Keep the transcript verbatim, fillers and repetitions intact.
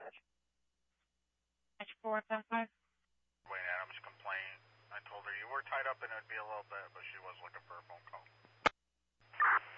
four ten five. Wayne Adams complaint. I told her you were tied up and it would be a little bit, but she was looking for a phone call.